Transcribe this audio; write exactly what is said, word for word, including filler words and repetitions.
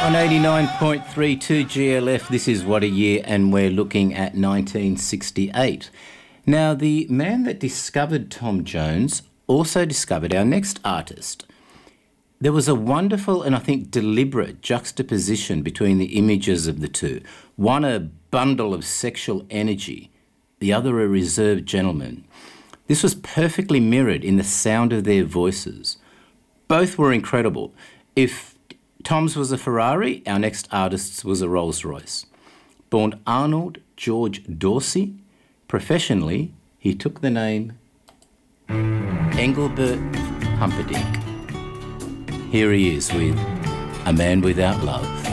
On eighty-nine point three two G L F, this is What a Year, and we're looking at nineteen sixty-eight. Now, the man that discovered Tom Jones also discovered our next artist. There was a wonderful and I think deliberate juxtaposition between the images of the two. One a bundle of sexual energy, the other a reserved gentleman. This was perfectly mirrored in the sound of their voices. Both were incredible. If Tom's was a Ferrari, our next artist's was a Rolls-Royce. Born Arnold George Dorsey, professionally he took the name Engelbert Humperdinck. Here he is with A Man Without Love.